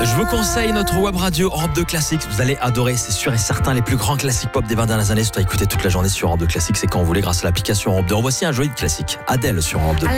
Je vous conseille notre web radio Europe 2 Classique. Vous allez adorer, c'est sûr et certain, les plus grands classiques pop des 20 dernières années. C'est à écouter toute la journée sur Europe 2 Classique. C'est quand vous voulez grâce à l'application Europe 2. En voici un joli classique. Adèle sur Europe 2.